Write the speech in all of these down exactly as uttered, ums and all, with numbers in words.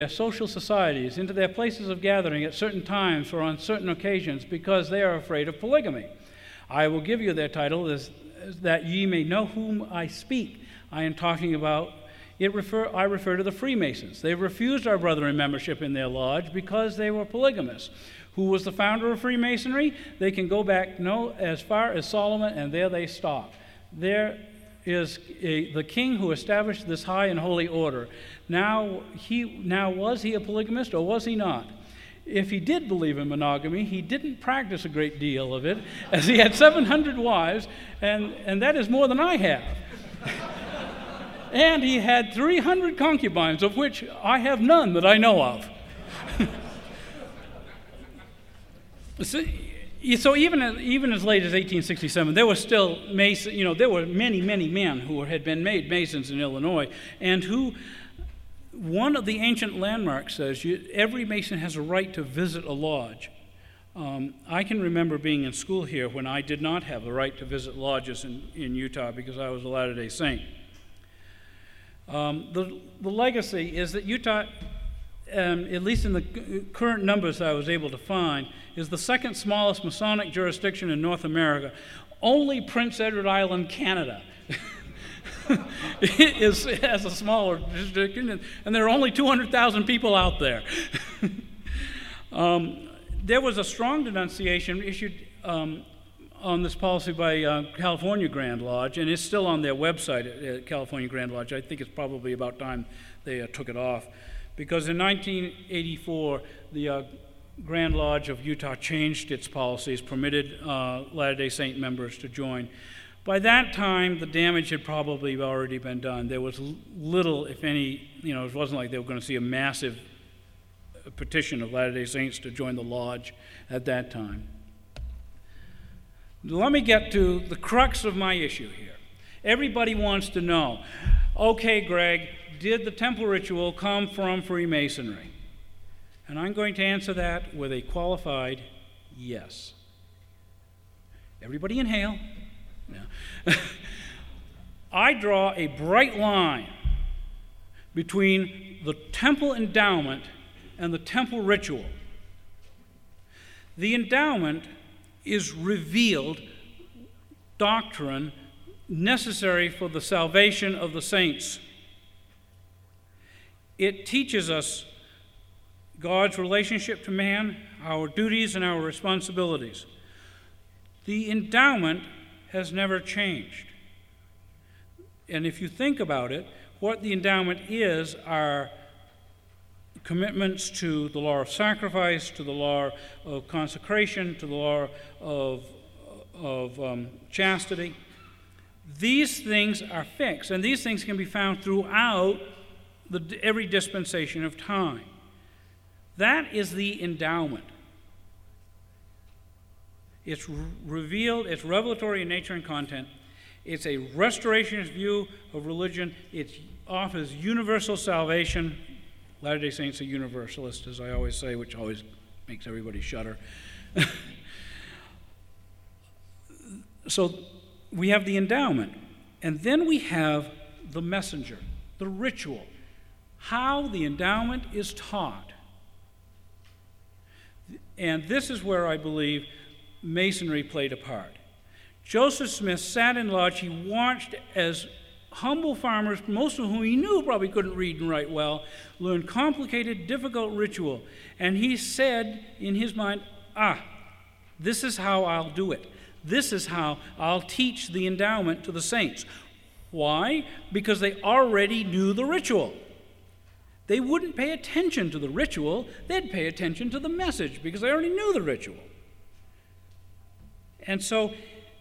their social societies, into their places of gathering at certain times or on certain occasions, because they are afraid of polygamy. I will give you their title, is, is that ye may know whom I speak. I am talking about, it refer, I refer to the Freemasons. They refused our brethren membership in their lodge because they were polygamists. Who was the founder of Freemasonry? They can go back no, as far as Solomon, and there they stop. There is a, the king who established this high and holy order. Now, he, now, was he a polygamist or was he not? If he did believe in monogamy, he didn't practice a great deal of it, as he had seven hundred wives, and, and that is more than I have. And he had three hundred concubines, of which I have none that I know of. so, so even as, even as late as eighteen sixty-seven, there was still Mason, you know, there were many, many men who had been made Masons in Illinois, and who, one of the ancient landmarks says you, every Mason has a right to visit a lodge. Um, I can remember being in school here when I did not have the right to visit lodges in, in Utah because I was a Latter-day Saint. Um, the, the legacy is that Utah, um, at least in the current numbers I was able to find, is the second smallest Masonic jurisdiction in North America. Only Prince Edward Island, Canada, is, has a smaller jurisdiction, and there are only two hundred thousand people out there. um, there was a strong denunciation issued um, on this policy by uh, California Grand Lodge, and it's still on their website at, at California Grand Lodge. I think it's probably about time they uh, took it off, because in nineteen eighty-four, the uh, Grand Lodge of Utah changed its policies, permitted uh, Latter-day Saint members to join. By that time, the damage had probably already been done. There was little, if any, you know, it wasn't like they were going to see a massive petition of Latter-day Saints to join the lodge at that time. Let me get to the crux of my issue here. Everybody wants to know, okay, Greg, did the temple ritual come from Freemasonry? And I'm going to answer that with a qualified yes. Everybody inhale. No. I draw a bright line between the temple endowment and the temple ritual. The endowment is revealed doctrine necessary for the salvation of the saints. It teaches us God's relationship to man, our duties and our responsibilities. The endowment has never changed. And if you think about it, what the endowment is are commitments to the law of sacrifice, to the law of consecration, to the law of, of um, chastity. These things are fixed, and these things can be found throughout the, every dispensation of time. That is the endowment. It's re- revealed, it's revelatory in nature and content. It's a restorationist view of religion. It offers universal salvation. Latter-day Saints are universalists, as I always say, which always makes everybody shudder. So we have the endowment, and then we have the messenger, the ritual, how the endowment is taught. And this is where I believe Masonry played a part. Joseph Smith sat in lodge. He watched as humble farmers, most of whom he knew probably couldn't read and write well, learn complicated, difficult ritual. And he said in his mind, ah, this is how I'll do it. This is how I'll teach the endowment to the saints. Why? Because they already knew the ritual. They wouldn't pay attention to the ritual, they'd pay attention to the message because they already knew the ritual. And so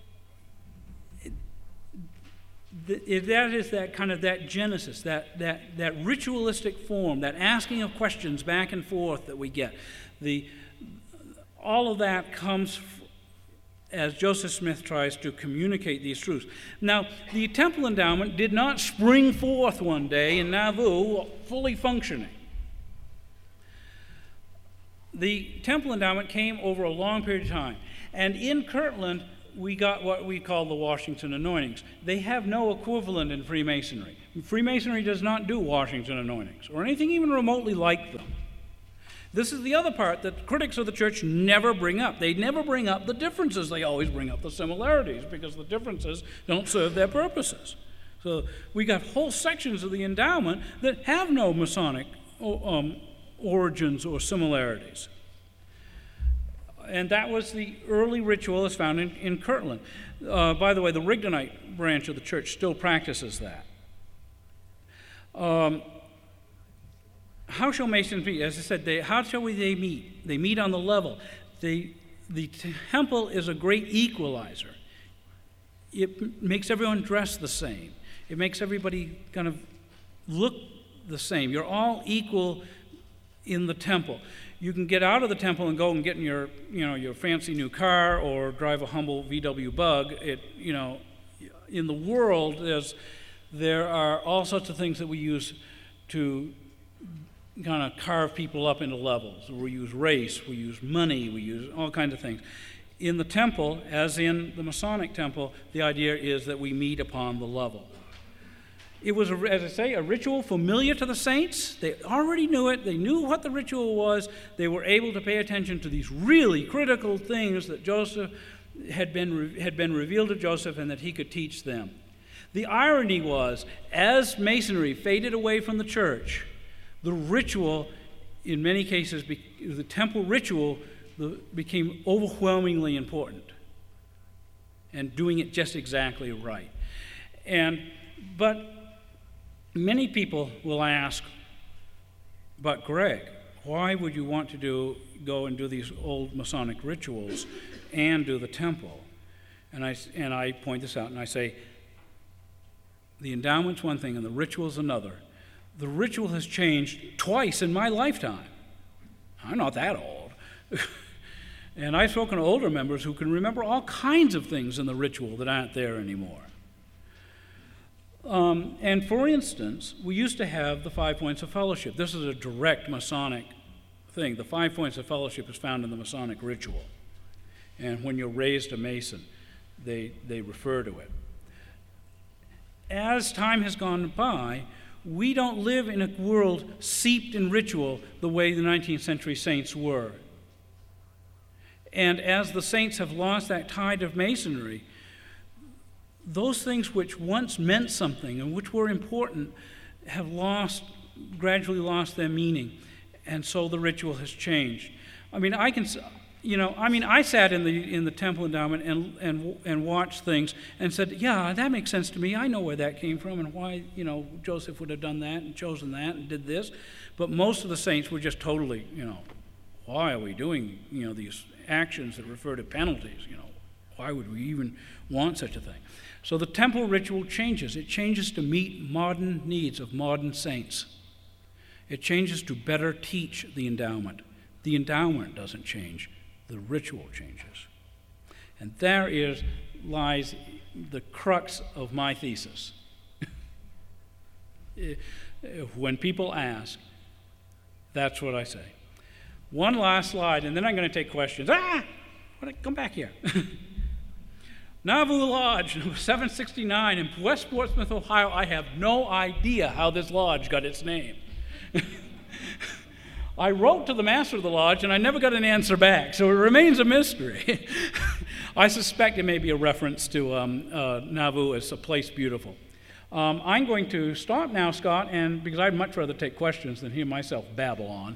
If that is that kind of that genesis, that, that, that ritualistic form, that asking of questions back and forth that we get, the, all of that comes as Joseph Smith tries to communicate these truths. Now, the temple endowment did not spring forth one day in Nauvoo fully functioning. The temple endowment came over a long period of time. And in Kirtland, we got what we call the Washington anointings. They have no equivalent in Freemasonry. Freemasonry does not do washings and anointings, or anything even remotely like them. This is the other part that critics of the church never bring up. They never bring up the differences. They always bring up the similarities, because the differences don't serve their purposes. So we got whole sections of the endowment that have no Masonic um, origins or similarities. And that was the early ritual as found in, in Kirtland. Uh, by the way, the Rigdonite branch of the church still practices that. Um, how shall Masons meet? As I said, they, how shall we, they meet? They meet on the level. They, the temple is a great equalizer. It makes everyone dress the same. It makes everybody kind of look the same. You're all equal in the temple. You can get out of the temple and go and get in your, you know, your fancy new car or drive a humble V W Bug. It, you know, in the world, there's, there are all sorts of things that we use to kind of carve people up into levels. We use race, we use money, we use all kinds of things. In the temple, as in the Masonic temple, the idea is that we meet upon the level. It was, a, as I say, a ritual familiar to the saints. They already knew it. They knew what the ritual was. They were able to pay attention to these really critical things that Joseph had been, had been revealed to Joseph and that he could teach them. The irony was, as Masonry faded away from the church, the ritual, in many cases, the temple ritual became overwhelmingly important, and doing it just exactly right. And, but many people will ask, but Greg, why would you want to do, go and do these old Masonic rituals and do the temple? And I, and I point this out and I say, the endowment's one thing and the ritual's another. The ritual has changed twice in my lifetime. I'm not that old. And I've spoken to older members who can remember all kinds of things in the ritual that aren't there anymore. Um, and for instance, we used to have the five points of fellowship. This is a direct Masonic thing. The five points of fellowship is found in the Masonic ritual. And when you're raised a Mason, they, they refer to it. As time has gone by, we don't live in a world steeped in ritual the way the nineteenth century saints were. And as the saints have lost that tide of Masonry, those things which once meant something and which were important have lost, gradually lost their meaning. And so the ritual has changed. I mean, I can, you know, I mean, I sat in the in the temple endowment and and and watched things and said, yeah, that makes sense to me. I know where that came from and why, you know, Joseph would have done that and chosen that and did this. But most of the saints were just totally, you know, why are we doing, you know, these actions that refer to penalties? You know, why would we even want such a thing? So the temple ritual changes. It changes to meet modern needs of modern saints. It changes to better teach the endowment. The endowment doesn't change. The ritual changes. And there is lies the crux of my thesis. When people ask, that's what I say. One last slide, and then I'm going to take questions. Ah! Come back here. Nauvoo Lodge, seven sixty-nine in West Portsmouth, Ohio. I have no idea how this lodge got its name. I wrote to the master of the lodge, and I never got an answer back, so it remains a mystery. I suspect it may be a reference to um, uh, Nauvoo as a place beautiful. Um, I'm going to stop now, Scott, and because I'd much rather take questions than hear myself babble on.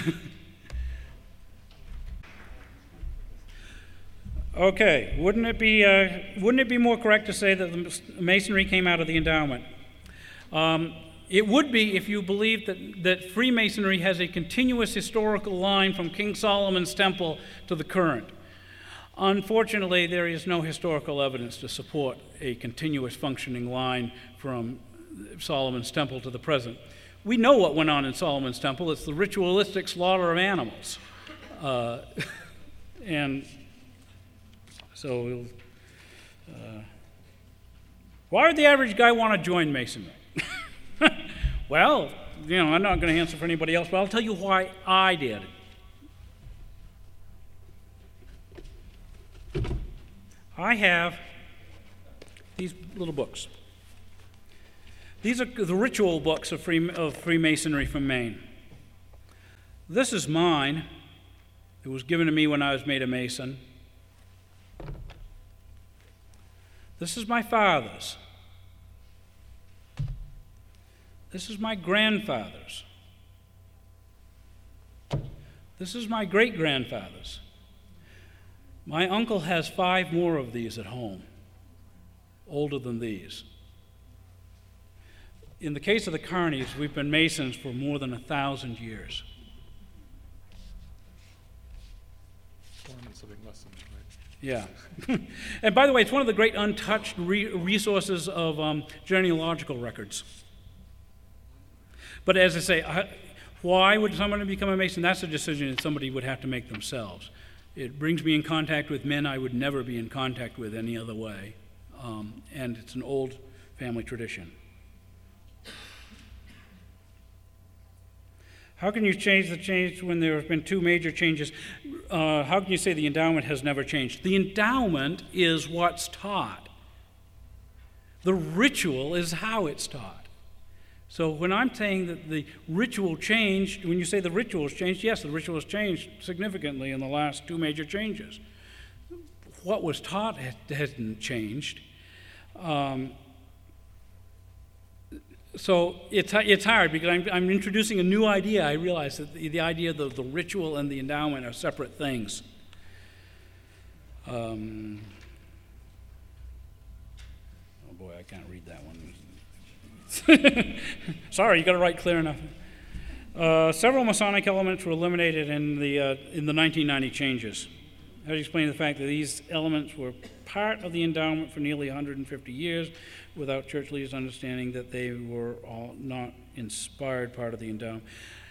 Okay, wouldn't it be uh, wouldn't it be more correct to say that the Masonry came out of the endowment? Um, it would be if you believed that, that Freemasonry has a continuous historical line from King Solomon's temple to the current. Unfortunately, there is no historical evidence to support a continuous functioning line from Solomon's temple to the present. We know what went on in Solomon's temple. It's the ritualistic slaughter of animals. Uh, and so, we'll, uh, why would the average guy want to join Masonry? Well, you know, I'm not going to answer for anybody else, but I'll tell you why I did. I have these little books. These are the ritual books of, Free, of Freemasonry from Maine. This is mine. It was given to me when I was made a Mason. This is my father's. This is my grandfather's. This is my great-grandfather's. My uncle has five more of these at home, older than these. In the case of the Carneys, we've been Masons for more than a thousand years. Something less than that, right? Yeah. And by the way, it's one of the great untouched re- resources of um, genealogical records. But as I say, I, why would someone become a Mason? That's a decision that somebody would have to make themselves. It brings me in contact with men I would never be in contact with any other way. Um, and it's an old family tradition. How can you change the change when there have been two major changes? Uh, how can you say the endowment has never changed? The endowment is what's taught. The ritual is how it's taught. So when I'm saying that the ritual changed, when you say the ritual has changed, yes, the ritual has changed significantly in the last two major changes. What was taught hasn't changed. Um, So it's it's hard because I'm, I'm introducing a new idea. I realize that the, the idea of the, the ritual and the endowment are separate things. Um, oh boy, I can't read that one. Sorry, you got to write clear enough. Uh, several Masonic elements were eliminated in the uh, in the nineteen ninety changes. How do you explain the fact that these elements were part of the endowment for nearly one hundred fifty years, without church leaders understanding that they were all not inspired part of the endowment?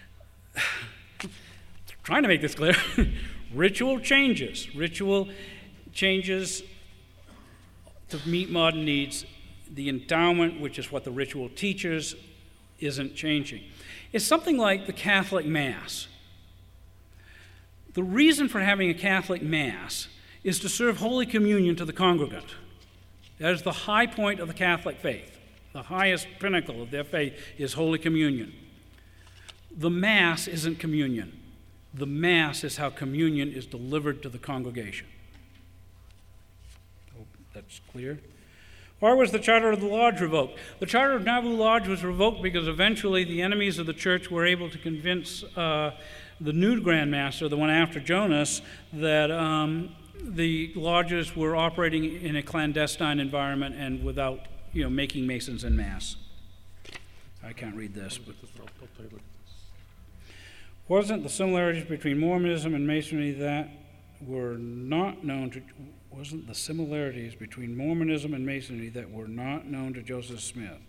Trying to make this clear. Ritual changes. Ritual changes to meet modern needs. The endowment, which is what the ritual teaches, isn't changing. It's something like the Catholic Mass. The reason for having a Catholic Mass is to serve Holy Communion to the congregant. That is the high point of the Catholic faith. The highest pinnacle of their faith is Holy Communion. The Mass isn't communion. The Mass is how communion is delivered to the congregation. Hope that's clear. Why was the Charter of the Lodge revoked? The Charter of Nauvoo Lodge was revoked because eventually the enemies of the church were able to convince uh, the new Grand Master, the one after Jonas, that um, the lodges were operating in a clandestine environment and without, you know, making Masons en masse. I can't read this, but wasn't the similarities between Mormonism and Masonry that were not known to wasn't the similarities between Mormonism and Masonry that were not known to Joseph Smith?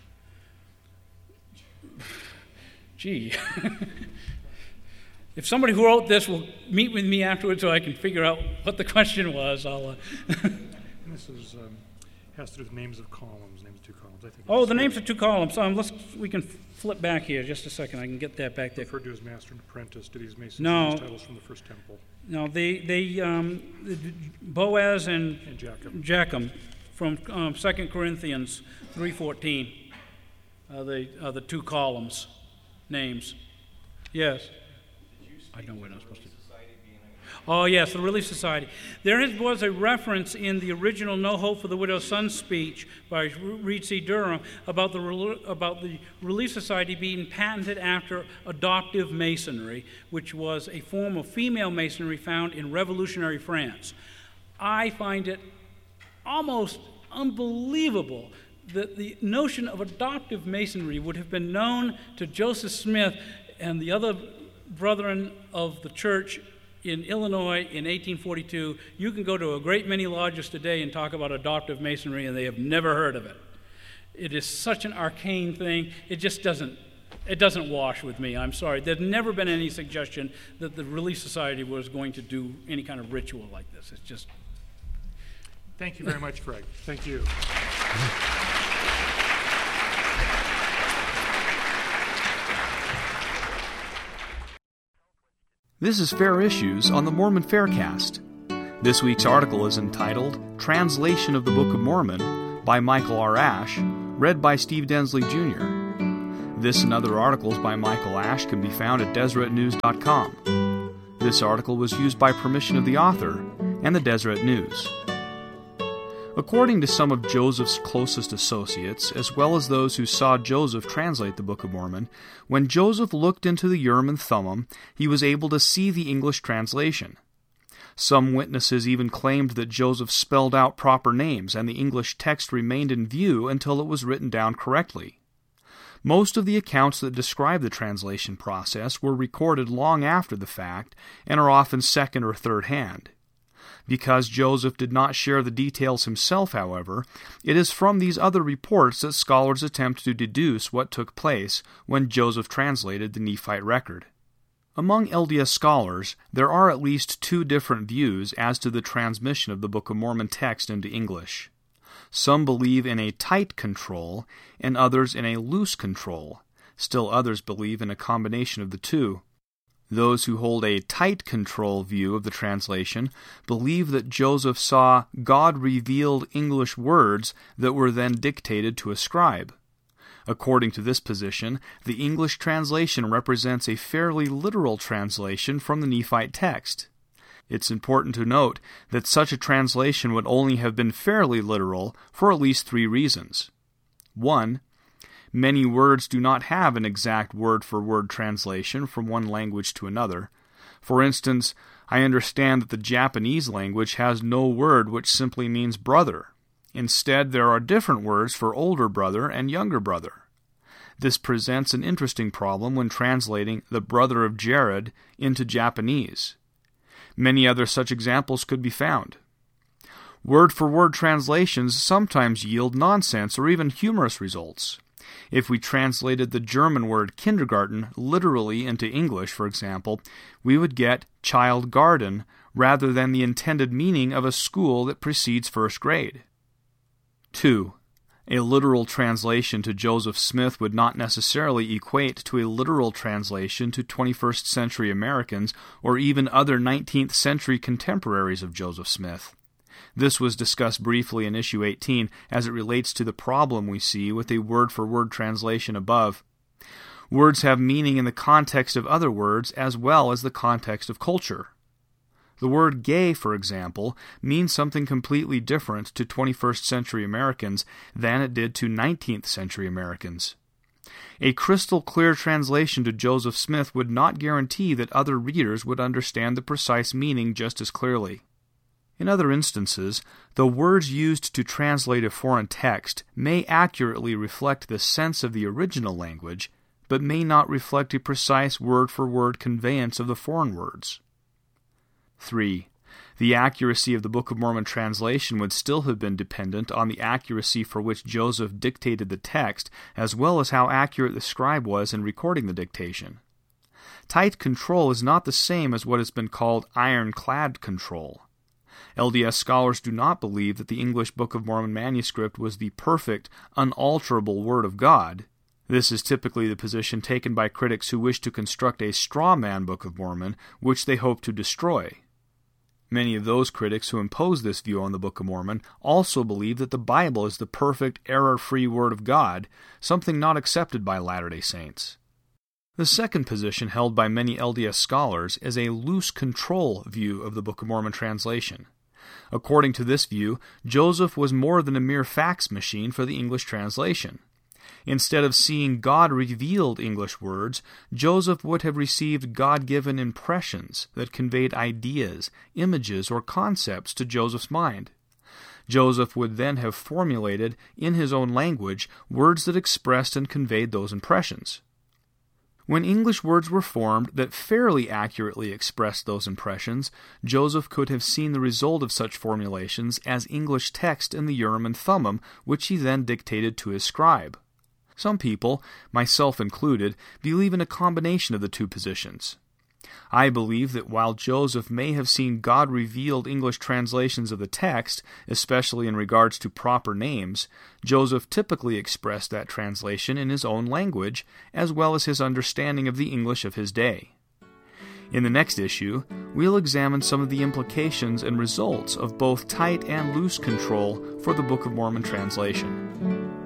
Gee. If somebody who wrote this will meet with me afterwards so I can figure out what the question was, I'll... Uh this is, um, has to do with names of columns, names of two columns. I think. Oh, the names of two columns. Um, let's, we can flip back here just a second. I can get that back there. Referred to as master and apprentice. Do these Masons no. use titles from the First Temple? No, they, they um, Boaz and, and Jackum. Jackum from um, Second Corinthians three fourteen are the, are the two columns names. Yes. I know we're not supposed to. Oh, yes, the Relief Society. There is, was a reference in the original No Hope for the Widow's Son speech by Reed C. Durham about the, about the Relief Society being patented after adoptive masonry, which was a form of female masonry found in revolutionary France. I find it almost unbelievable that the notion of adoptive masonry would have been known to Joseph Smith and the other brethren of the church in Illinois in eighteen forty-two. You can go to a great many lodges today and talk about adoptive masonry, and they have never heard of it. It is such an arcane thing. It just doesn't, it doesn't wash with me. I'm sorry. There's never been any suggestion that the Relief Society was going to do any kind of ritual like this. It's just... Thank you very much, Greg. Thank you. This is Fair Issues on the Mormon Faircast. This week's article is entitled Translation of the Book of Mormon by Michael R. Ash, read by Steve Densley Junior This and other articles by Michael Ash can be found at Deseret News dot com. This article was used by permission of the author and the Deseret News. According to some of Joseph's closest associates, as well as those who saw Joseph translate the Book of Mormon, when Joseph looked into the Urim and Thummim, he was able to see the English translation. Some witnesses even claimed that Joseph spelled out proper names, and the English text remained in view until it was written down correctly. Most of the accounts that describe the translation process were recorded long after the fact, and are often second or third hand. Because Joseph did not share the details himself, however, it is from these other reports that scholars attempt to deduce what took place when Joseph translated the Nephite record. Among L D S scholars, there are at least two different views as to the transmission of the Book of Mormon text into English. Some believe in a tight control, and others in a loose control. Still others believe in a combination of the two. Those who hold a tight control view of the translation believe that Joseph saw God-revealed English words that were then dictated to a scribe. According to this position, the English translation represents a fairly literal translation from the Nephite text. It's important to note that such a translation would only have been fairly literal for at least three reasons. One, many words do not have an exact word-for-word translation from one language to another. For instance, I understand that the Japanese language has no word which simply means brother. Instead, there are different words for older brother and younger brother. This presents an interesting problem when translating the brother of Jared into Japanese. Many other such examples could be found. Word-for-word translations sometimes yield nonsense or even humorous results. If we translated the German word kindergarten literally into English, for example, we would get child garden rather than the intended meaning of a school that precedes first grade. Two. A literal translation to Joseph Smith would not necessarily equate to a literal translation to twenty-first century Americans or even other nineteenth century contemporaries of Joseph Smith. This was discussed briefly in Issue eighteen as it relates to the problem we see with a word-for-word translation above. Words have meaning in the context of other words as well as the context of culture. The word gay, for example, means something completely different to twenty-first century Americans than it did to nineteenth century Americans. A crystal-clear translation to Joseph Smith would not guarantee that other readers would understand the precise meaning just as clearly. In other instances, the words used to translate a foreign text may accurately reflect the sense of the original language, but may not reflect a precise word-for-word conveyance of the foreign words. Three. The accuracy of the Book of Mormon translation would still have been dependent on the accuracy for which Joseph dictated the text, as well as how accurate the scribe was in recording the dictation. Tight control is not the same as what has been called ironclad control. L D S scholars do not believe that the English Book of Mormon manuscript was the perfect, unalterable Word of God. This is typically the position taken by critics who wish to construct a straw man Book of Mormon, which they hope to destroy. Many of those critics who impose this view on the Book of Mormon also believe that the Bible is the perfect, error-free Word of God, something not accepted by Latter-day Saints. The second position held by many L D S scholars is a loose control view of the Book of Mormon translation. According to this view, Joseph was more than a mere fax machine for the English translation. Instead of seeing God-revealed English words, Joseph would have received God-given impressions that conveyed ideas, images, or concepts to Joseph's mind. Joseph would then have formulated, in his own language, words that expressed and conveyed those impressions. When English words were formed that fairly accurately expressed those impressions, Joseph could have seen the result of such formulations as English text in the Urim and Thummim, which he then dictated to his scribe. Some people, myself included, believe in a combination of the two positions. I believe that while Joseph may have seen God-revealed English translations of the text, especially in regards to proper names, Joseph typically expressed that translation in his own language, as well as his understanding of the English of his day. In the next issue, we'll examine some of the implications and results of both tight and loose control for the Book of Mormon translation.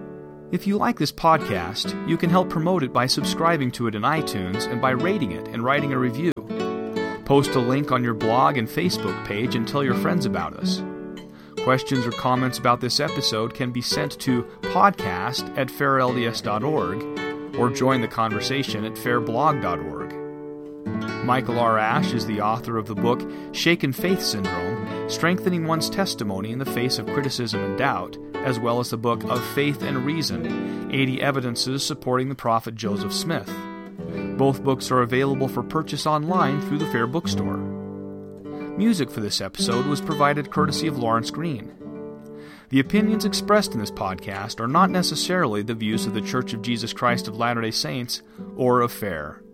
If you like this podcast, you can help promote it by subscribing to it in iTunes and by rating it and writing a review. Post a link on your blog and Facebook page and tell your friends about us. Questions or comments about this episode can be sent to podcast at fair L D S dot org or join the conversation at fair blog dot org. Michael R. Ash is the author of the book Shaken Faith Syndrome, Strengthening One's Testimony in the Face of Criticism and Doubt, as well as the book Of Faith and Reason, eighty Evidences Supporting the Prophet Joseph Smith. Both books are available for purchase online through the Fair Bookstore. Music for this episode was provided courtesy of Lawrence Green. The opinions expressed in this podcast are not necessarily the views of the Church of Jesus Christ of Latter-day Saints or of Fair.